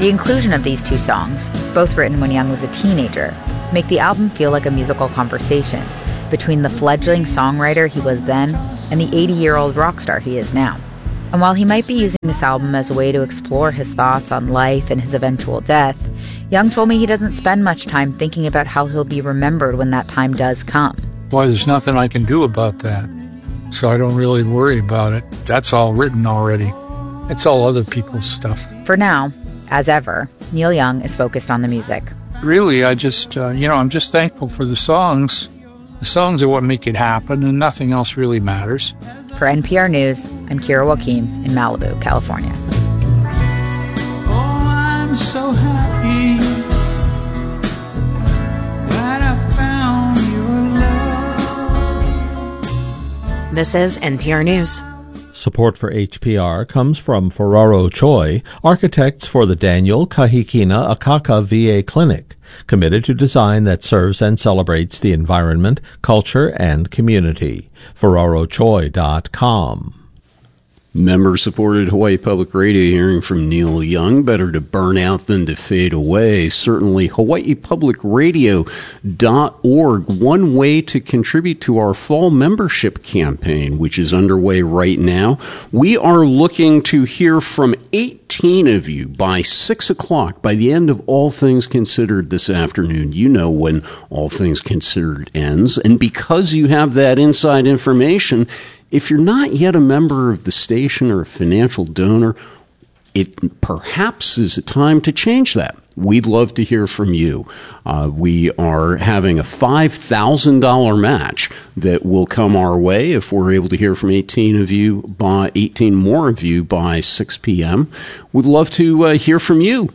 The inclusion of these two songs, both written when Young was a teenager, make the album feel like a musical conversation between the fledgling songwriter he was then and the 80-year-old rock star he is now. And while he might be using this album as a way to explore his thoughts on life and his eventual death, Young told me he doesn't spend much time thinking about how he'll be remembered when that time does come. Boy, there's nothing I can do about that, so I don't really worry about it. That's all written already. It's all other people's stuff. For now, as ever, Neil Young is focused on the music. Really, I'm just thankful for the songs. The songs are what make it happen, and nothing else really matters. For NPR News, I'm Kira Joaquim in Malibu, California. Oh, I'm so happy that I found your love. This is NPR News. Support for HPR comes from Ferraro Choi, architects for the Daniel Kahikina Akaka VA Clinic, committed to design that serves and celebrates the environment, culture, and community. FerraroChoi.com. Member-supported Hawaii Public Radio, hearing from Neil Young. Better to burn out than to fade away. Certainly, HawaiiPublicRadio.org, one way to contribute to our fall membership campaign, which is underway right now. We are looking to hear from 18 of you by 6 o'clock, by the end of All Things Considered this afternoon. You know when All Things Considered ends. And because you have that inside information, if you're not yet a member of the station or a financial donor, it perhaps is a time to change that. We'd love to hear from you. We are having a $5,000 match that will come our way if we're able to hear from 18 more of you by 6 p.m. We'd love to hear from you.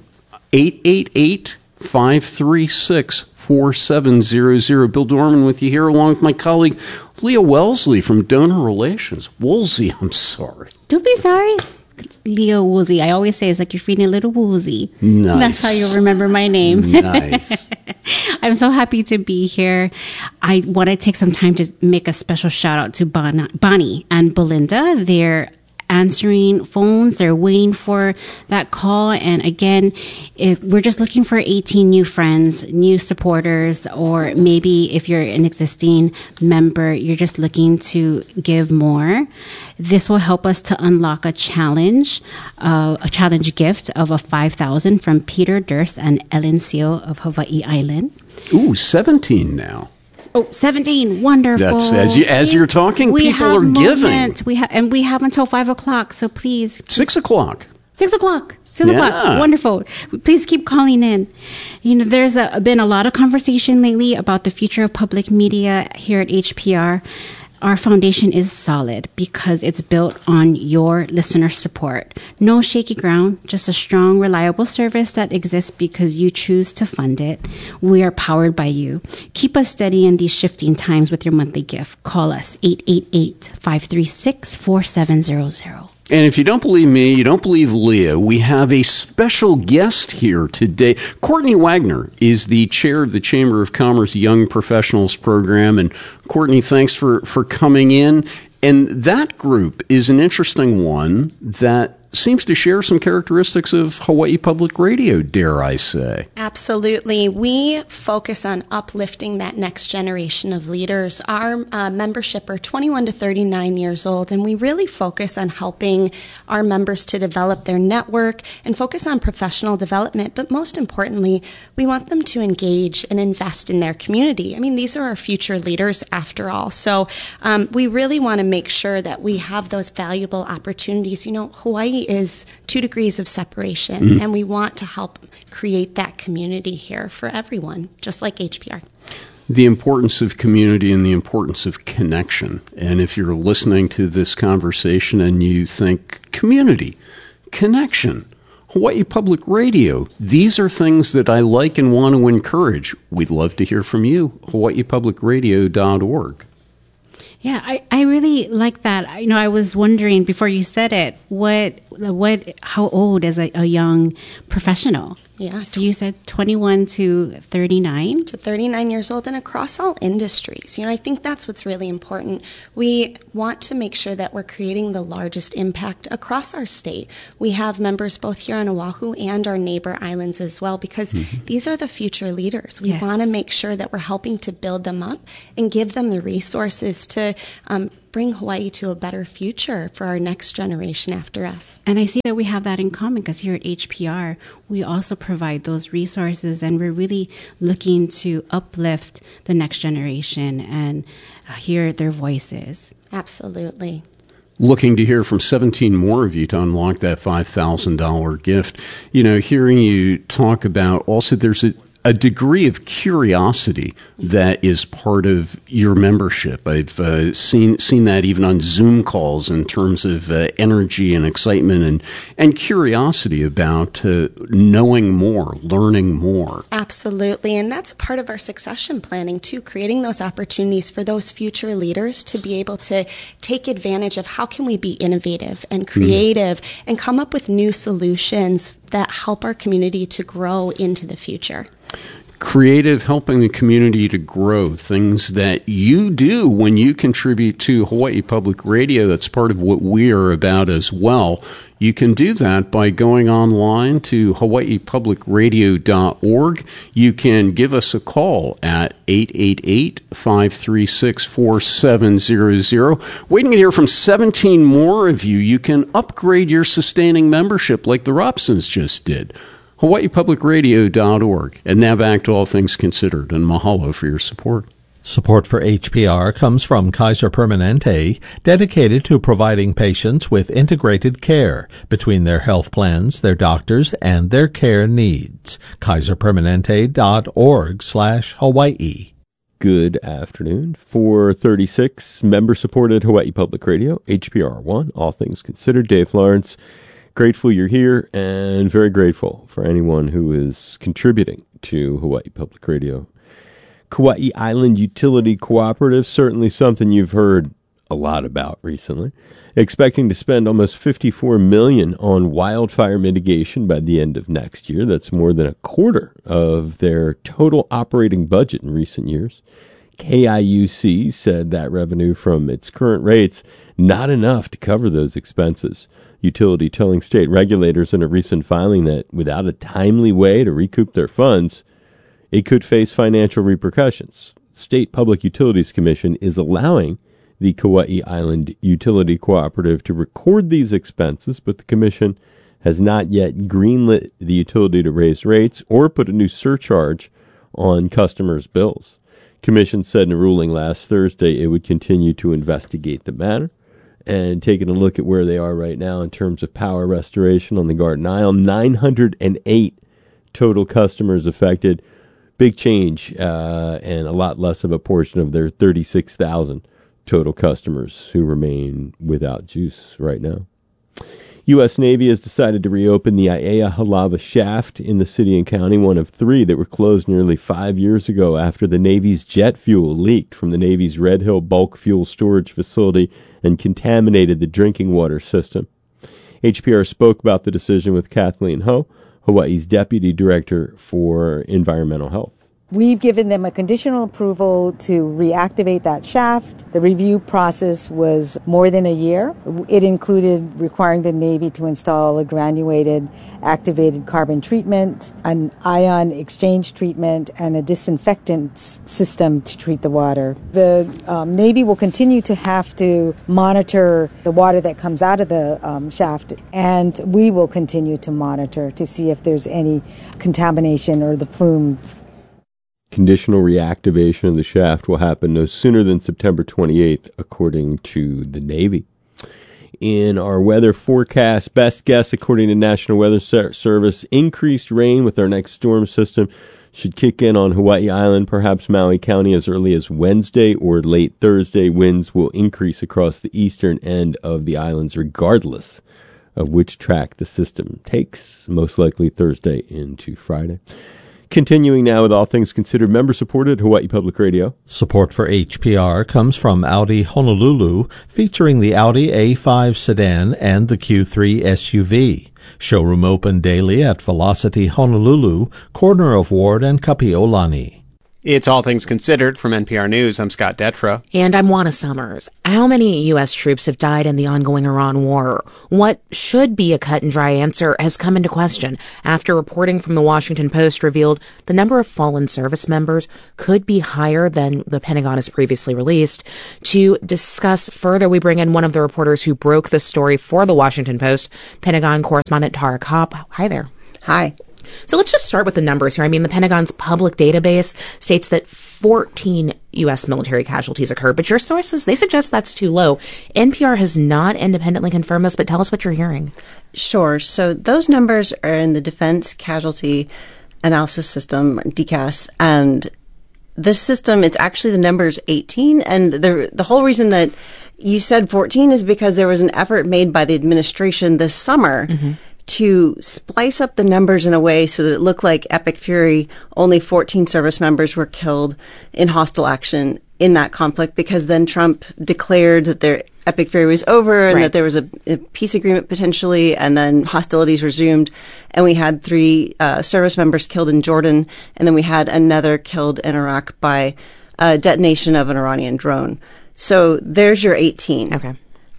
888-536-4700. Bill Dorman with you here, along with my colleague Leah Wellesley from Donor Relations. Woolsey, I'm sorry. Don't be sorry. It's Leah Woolsey. I always say it's like you're feeling a little woozy. Nice. That's how you'll remember my name. Nice. I'm so happy to be here. I want to take some time to make a special shout out to Bonnie and Belinda. They're answering phones. They're waiting for that call. And again, if we're just looking for 18 new friends, new supporters, or maybe if you're an existing member, you're just looking to give more. This will help us to unlock a challenge gift of a $5,000 from Peter Durst and Ellen Seo of Hawaii Island. Ooh, 17 now. Oh, 17. Wonderful. That's as you're talking, people are giving. We have until 5 o'clock, so please. 6 o'clock. 6 o'clock. 6 o'clock. Wonderful. Please keep calling in. You know, there's been a lot of conversation lately about the future of public media here at HPR. Our foundation is solid because it's built on your listener support. No shaky ground, just a strong, reliable service that exists because you choose to fund it. We are powered by you. Keep us steady in these shifting times with your monthly gift. Call us 888-536-4700. And if you don't believe me, you don't believe Leah, we have a special guest here today. Courtney Wagner is the chair of the Chamber of Commerce Young Professionals Program. And Courtney, thanks for coming in. And that group is an interesting one that seems to share some characteristics of Hawaii Public Radio, dare I say. Absolutely. We focus on uplifting that next generation of leaders. Our membership are 21 to 39 years old, and we really focus on helping our members to develop their network and focus on professional development. But most importantly, we want them to engage and invest in their community. I mean, these are our future leaders after all. So we really want to make sure that we have those valuable opportunities. You know, Hawaii is 2 degrees of separation, and we want to help create that community here for everyone, just like HPR. The importance of community and the importance of connection. And if you're listening to this conversation and you think community, connection, Hawaii Public Radio, these are things that I like and want to encourage. We'd love to hear from you. HawaiiPublicRadio.org. Yeah, I really like that. You know, I was wondering before you said it, how old is a young professional? Yeah. So you said 21 to 39? To 39 years old and across all industries. I think that's what's really important. We want to make sure that we're creating the largest impact across our state. We have members both here on Oahu and our neighbor islands as well, because these are the future leaders. We want to make sure that we're helping to build them up and give them the resources to bring Hawaii to a better future for our next generation after us. And I see that we have that in common, because here at HPR, we also provide those resources, and we're really looking to uplift the next generation and hear their voices. Absolutely. Looking to hear from 17 more of you to unlock that $5,000 gift. Hearing you talk about also there's a degree of curiosity that is part of your membership. I've seen that even on Zoom calls in terms of energy and excitement and curiosity about knowing more, learning more. Absolutely. And that's part of our succession planning too, creating those opportunities for those future leaders to be able to take advantage of how can we be innovative and creative and come up with new solutions that help our community to grow into the future. Creative, helping the community to grow, things that you do when you contribute to Hawaii Public Radio. That's part of what we are about as well. You can do that by going online to hawaiipublicradio.org. You can give us a call at 888-536-4700. Waiting to hear from 17 more of you. You can upgrade your sustaining membership like the Robsons just did. hawaiipublicradio.org. And now back to All Things Considered, and mahalo for your support. Support for HPR comes from Kaiser Permanente, dedicated to providing patients with integrated care between their health plans, their doctors, and their care needs. KaiserPermanente.org/Hawaii. Good afternoon. 436, member-supported Hawaii Public Radio, HPR1, All Things Considered. Dave Lawrence, grateful you're here, and very grateful for anyone who is contributing to Hawaii Public Radio. Kauai Island Utility Cooperative, certainly something you've heard a lot about recently. Expecting to spend almost $54 million on wildfire mitigation by the end of next year. That's more than a quarter of their total operating budget in recent years. KIUC said that revenue from its current rates not enough to cover those expenses. Utility telling state regulators in a recent filing that without a timely way to recoup their funds, it could face financial repercussions. State Public Utilities Commission is allowing the Kauai Island Utility Cooperative to record these expenses, but the Commission has not yet greenlit the utility to raise rates or put a new surcharge on customers' bills. Commission said in a ruling last Thursday it would continue to investigate the matter. And taking a look at where they are right now in terms of power restoration on the Garden Isle, 908 total customers affected. Big change, and a lot less of a portion of their 36,000 total customers who remain without juice right now. U.S. Navy has decided to reopen the Aiea Halava shaft in the city and county, one of three that were closed nearly 5 years ago after the Navy's jet fuel leaked from the Navy's Red Hill bulk fuel storage facility and contaminated the drinking water system. HPR spoke about the decision with Kathleen Ho, Hawaii's Deputy Director for Environmental Health. We've given them a conditional approval to reactivate that shaft. The review process was more than a year. It included requiring the Navy to install a granuated activated carbon treatment, an ion exchange treatment, and a disinfectant system to treat the water. The Navy will continue to have to monitor the water that comes out of the shaft, and we will continue to monitor to see if there's any contamination or the plume. Conditional reactivation of the shaft will happen no sooner than September 28th, according to the Navy. In our weather forecast, best guess according to National Weather Service, increased rain with our next storm system should kick in on Hawaii Island, perhaps Maui County as early as Wednesday or late Thursday. Winds will increase across the eastern end of the islands regardless of which track the system takes, most likely Thursday into Friday. Continuing now with All Things Considered, member-supported Hawaii Public Radio. Support for HPR comes from Audi Honolulu, featuring the Audi A5 sedan and the Q3 SUV. Showroom open daily at Velocity Honolulu, corner of Ward and Kapiolani. It's All Things Considered from NPR News. I'm Scott Detra. And I'm Juana Summers. How many U.S. troops have died in the ongoing Iran war? What should be a cut-and-dry answer has come into question after reporting from the Washington Post revealed the number of fallen service members could be higher than the Pentagon has previously released. To discuss further, we bring in one of the reporters who broke the story for the Washington Post, Pentagon correspondent Tara Kopp. Hi there. Hi. So let's just start with the numbers here. I mean, the Pentagon's public database states that 14 U.S. military casualties occurred, but your sources, they suggest that's too low. NPR has not independently confirmed this, but tell us what you're hearing. Sure. So those numbers are in the Defense Casualty Analysis System, DCAS, and this system, it's actually the number's 18, and the whole reason that you said 14 is because there was an effort made by the administration this summer to splice up the numbers in a way so that it looked like Epic Fury, only 14 service members were killed in hostile action in that conflict, because then Trump declared that their Epic Fury was over and that there was a peace agreement potentially, and then hostilities resumed. And we had 3 service members killed in Jordan, and then we had another killed in Iraq by a detonation of an Iranian drone. So there's your 18. Okay.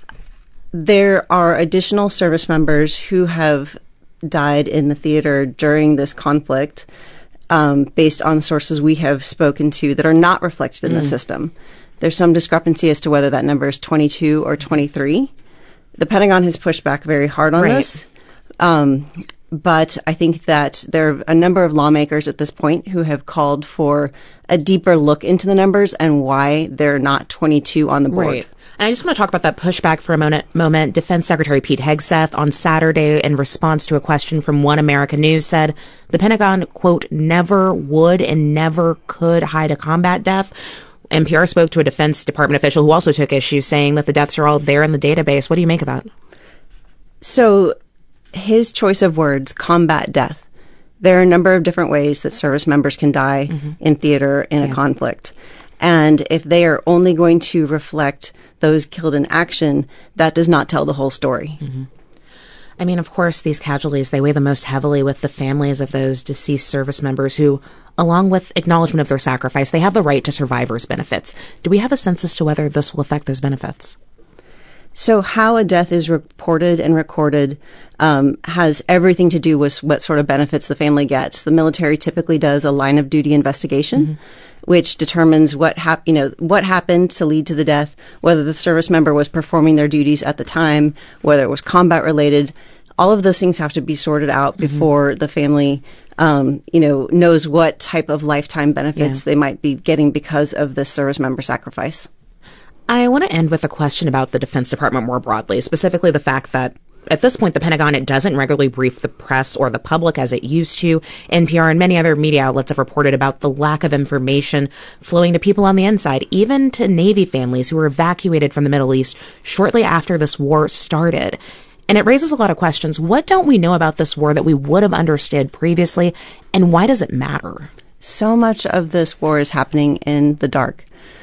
There are additional service members who have died in the theater during this conflict, based on sources we have spoken to that are not reflected in the system. There's some discrepancy as to whether that number is 22 or 23. The Pentagon has pushed back very hard on this. But I think that there are a number of lawmakers at this point who have called for a deeper look into the numbers and why they're not 22 on the board. Right. And I just want to talk about that pushback for a moment. Defense Secretary Pete Hegseth on Saturday, in response to a question from One America News, said the Pentagon, quote, never would and never could hide a combat death. NPR spoke to a Defense Department official who also took issue, saying that the deaths are all there in the database. What do you make of that? So his choice of words, combat death. There are a number of different ways that service members can die in theater in a conflict. And if they are only going to reflect those killed in action, that does not tell the whole story. I mean, of course, these casualties, they weigh the most heavily with the families of those deceased service members who, along with acknowledgement of their sacrifice, they have the right to survivor's benefits. Do we have a sense as to whether this will affect those benefits? So how a death is reported and recorded has everything to do with what sort of benefits the family gets. The military typically does a line of duty investigation, which determines what happened to lead to the death, whether the service member was performing their duties at the time, whether it was combat related. All of those things have to be sorted out before the family knows what type of lifetime benefits they might be getting because of the service member sacrifice. I want to end with a question about the Defense Department more broadly, specifically the fact that at this point, the Pentagon, it doesn't regularly brief the press or the public as it used to. NPR and many other media outlets have reported about the lack of information flowing to people on the inside, even to Navy families who were evacuated from the Middle East shortly after this war started. And it raises a lot of questions. What don't we know about this war that we would have understood previously, and why does it matter? So much of this war is happening in the dark.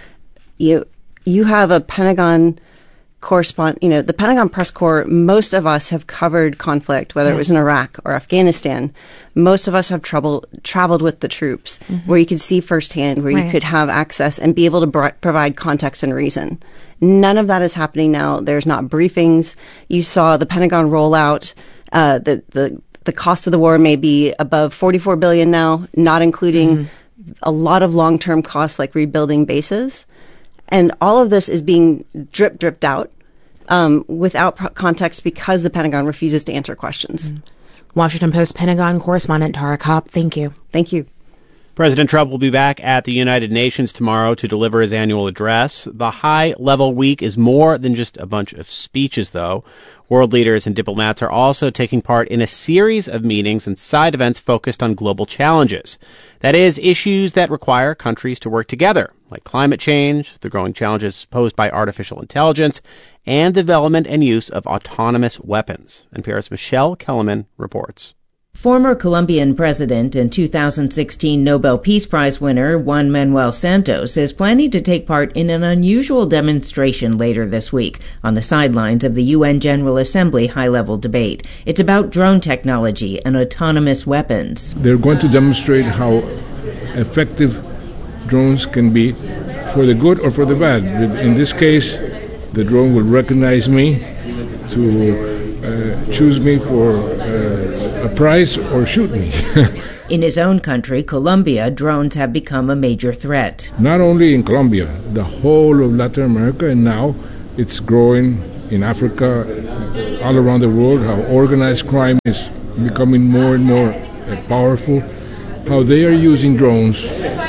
You have a Pentagon the Pentagon Press Corps, most of us have covered conflict, whether it was in Iraq or Afghanistan. Most of us have traveled with the troops, where you could see firsthand, where you could have access and be able to provide context and reason. None of that is happening now. There's not briefings. You saw the Pentagon roll out the cost of the war may be above $44 billion now, not including a lot of long-term costs like rebuilding bases. And all of this is being dripped out without context because the Pentagon refuses to answer questions. Washington Post Pentagon correspondent Tara Kopp, thank you. Thank you. President Trump will be back at the United Nations tomorrow to deliver his annual address. The high-level week is more than just a bunch of speeches, though. World leaders and diplomats are also taking part in a series of meetings and side events focused on global challenges. That is, issues that require countries to work together, like climate change, the growing challenges posed by artificial intelligence, and development and use of autonomous weapons. NPR's Michelle Kellerman reports. Former Colombian president and 2016 Nobel Peace Prize winner Juan Manuel Santos is planning to take part in an unusual demonstration later this week on the sidelines of the UN General Assembly high-level debate. It's about drone technology and autonomous weapons. They're going to demonstrate how effective drones can be for the good or for the bad. In this case, the drone will recognize me to choose me for a prize or shoot me. In his own country, Colombia, drones have become a major threat. Not only in Colombia, the whole of Latin America, and now it's growing in Africa, all around the world, how organized crime is becoming more and more powerful, how they are using drones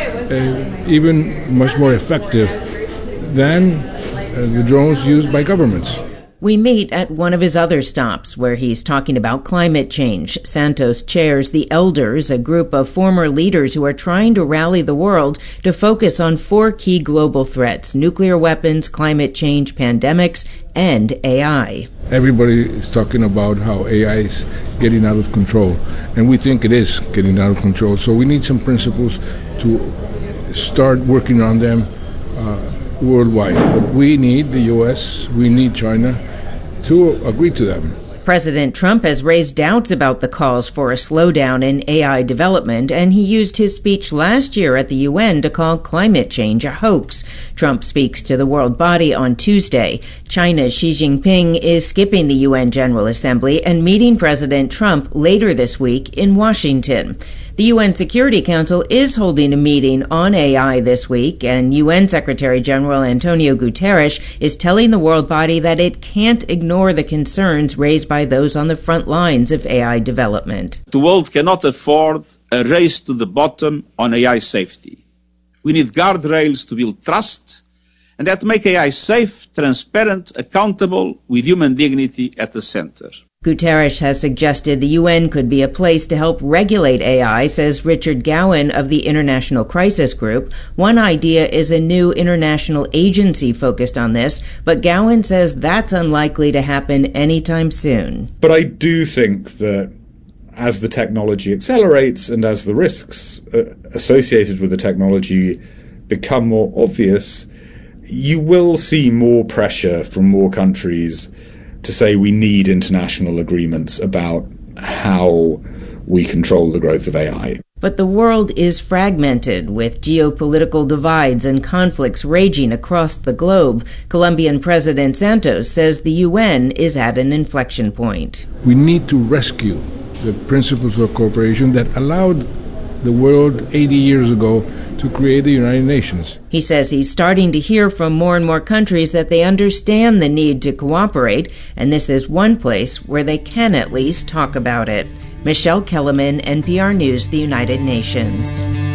even much more effective than the drones used by governments. We meet at one of his other stops where he's talking about climate change. Santos chairs the Elders, a group of former leaders who are trying to rally the world to focus on 4 key global threats: nuclear weapons, climate change, pandemics, and AI. Everybody is talking about how AI is getting out of control, and we think it is getting out of control. So we need some principles to start working on them worldwide. But we need the U.S., we need China to agree to them. President Trump has raised doubts about the calls for a slowdown in AI development, and he used his speech last year at the UN to call climate change a hoax. Trump speaks to the world body on Tuesday. China's Xi Jinping is skipping the UN General Assembly and meeting President Trump later this week in Washington. The UN Security Council is holding a meeting on AI this week, and UN Secretary General Antonio Guterres is telling the world body that it can't ignore the concerns raised by those on the front lines of AI development. The world cannot afford a race to the bottom on AI safety. We need guardrails to build trust and that make AI safe, transparent, accountable, with human dignity at the center. Guterres has suggested the UN could be a place to help regulate AI, says Richard Gowan of the International Crisis Group. One idea is a new international agency focused on this, but Gowan says that's unlikely to happen anytime soon. But I do think that as the technology accelerates and as the risks associated with the technology become more obvious, you will see more pressure from more countries to say we need international agreements about how we control the growth of AI. But the world is fragmented, with geopolitical divides and conflicts raging across the globe. Colombian President Santos says the UN is at an inflection point. We need to rescue the principles of cooperation that allowed the world 80 years ago to create the United Nations. He says he's starting to hear from more and more countries that they understand the need to cooperate, and this is one place where they can at least talk about it. Michelle Kellerman, NPR News, the United Nations.